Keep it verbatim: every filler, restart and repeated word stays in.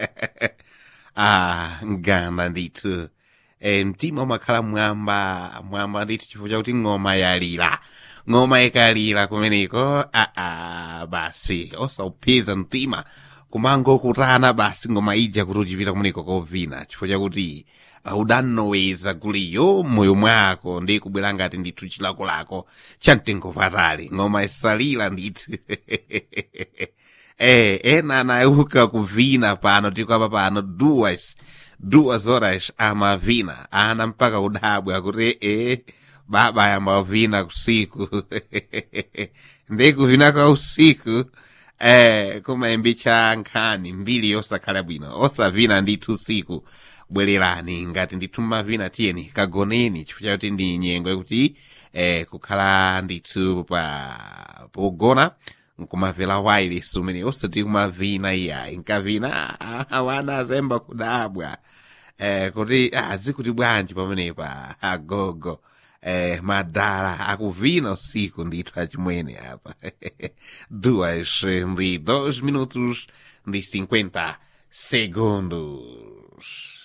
ah ngana ndithu e, mtima umakhala mwamba mwamba ndithu chifukwa chakuti ng'oma yalira ng'oma ikalira kumeneko aa basi osauphiza mtima kumangokutana basi ng'oma ija kuti uchipita kumeneko kovina chifukwa chakuti uh, udanoweza kuliyo moyo mwako ndi kubwera ngati ndithu chilakolako chamtengo patali ng'oma isalira ndithu eh ena anayuka kuvina pano tikapa pano duas duas horas amavina ana mpaka udabwa kuti eh baba yamavina usiku ndi kuvina kwa usiku eh kumaimbi cha nkhani mbili yosakhala bwino osavina ndithu usiku bwererani ngati ndithu mavina tiyeni kagoneni chifukwa chakuti ndi nyengo yakuti eh kukhala ndithu pa pogona nkumavela wireless umene osati kumavina iya inkavina awana azemba kudabwa eh kuti azikuti bwanji pamenepa agogo eh madala akuvina usiku ndithu achimwene apa duas ndi dois minutos ndi cinquenta segundos.